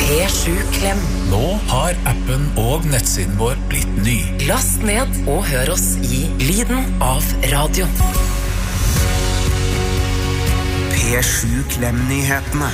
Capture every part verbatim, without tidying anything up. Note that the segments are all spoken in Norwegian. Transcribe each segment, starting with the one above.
P sju Klem. Nå har appen og nettsiden vår blitt ny. Last ned og hør oss i lyden av radio. P sju Klem-nyhetene.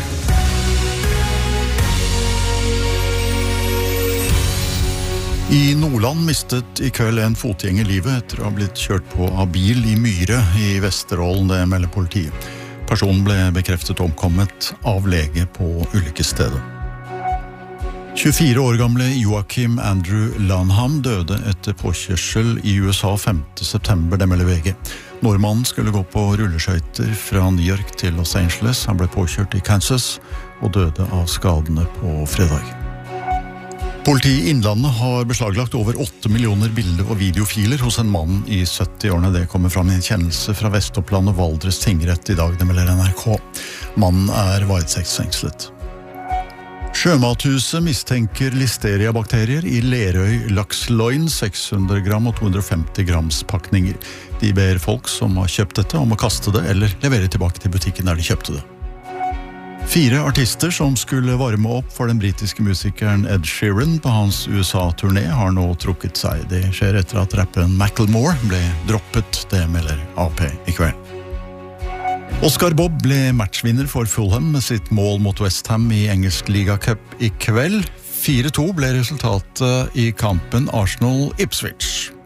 I Nordland mistet i kveld en fotgjenger livet etter å ha blitt kjørt på av bil i Myre i Vesterålen, det melder politiet. Personen ble bekreftet omkommet av lege på ulykkesstedet. tjuefire år gamle Joachim Andrew Lanham døde etter påkjørsel i U S A femte september, det melder V G. Nordmannen skulle gå på rulleskøyter fra New York til Los Angeles. Han ble påkjørt i Kansas og døde av skadene på fredag. Politiet i Innlandet har beslaglagt over åtte millioner bilder og videofiler hos en mann i sytti-årene. Det kommer fram i en kjennelse fra Vestoppland og Valdres tingrett i dag, det melder N R K. Mannen er varetektsfengslet. Sjømathuset mistenker listeriabakterier i Lerøy laksloin, seks hundre gram og to hundre og femti grams pakninger. De ber folk som har kjøpt dette om å kaste det eller levere tilbake til butikken der de kjøpte det. Fire artister som skulle varme opp for den britiske musikeren Ed Sheeran på hans U S A-turné har nå trukket seg. Det skjer etter at rapperen Macklemore ble droppet, det melder A P i kveld. Oscar Bobb ble matchvinner for Fulham med sitt mål mot West Ham i engelsk Liga Cup i kveld. fire to ble resultatet i kampen Arsenal-Ipswich.